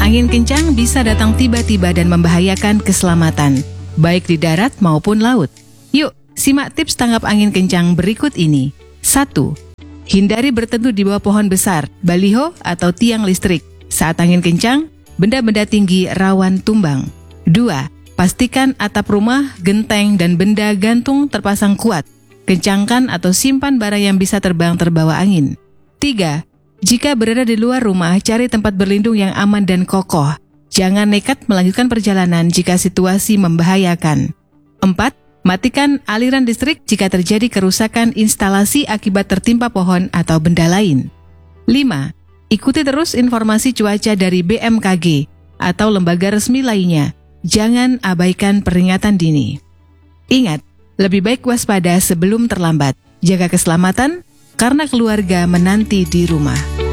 Angin kencang bisa datang tiba-tiba dan membahayakan keselamatan, baik di darat maupun laut. Yuk, simak tips tanggap angin kencang berikut ini. 1. Hindari berteduh di bawah pohon besar, baliho, atau tiang listrik. Saat angin kencang, benda-benda tinggi rawan tumbang. 2. Pastikan atap rumah, genteng, dan benda gantung terpasang kuat. Kencangkan atau simpan barang yang bisa terbang terbawa angin. 3. Jika berada di luar rumah, cari tempat berlindung yang aman dan kokoh. Jangan nekat melanjutkan perjalanan jika situasi membahayakan. 4. Matikan aliran listrik jika terjadi kerusakan instalasi akibat tertimpa pohon atau benda lain. 5. Ikuti terus informasi cuaca dari BMKG atau lembaga resmi lainnya. Jangan abaikan peringatan dini. Ingat, lebih baik waspada sebelum terlambat. Jaga keselamatan, karena keluarga menanti di rumah.